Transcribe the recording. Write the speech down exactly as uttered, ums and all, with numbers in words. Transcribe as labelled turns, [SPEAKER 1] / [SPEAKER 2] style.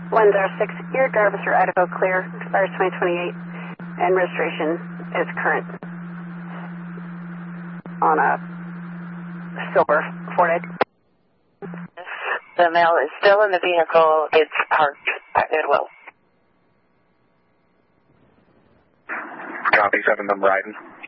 [SPEAKER 1] one zero six, your driver's for Idaho clear, expires twenty twenty-eight, and registration is current on a silver Ford Edge.
[SPEAKER 2] The male is still in the vehicle. It's parked at Goodwill.
[SPEAKER 3] Copy, seven, I'm riding.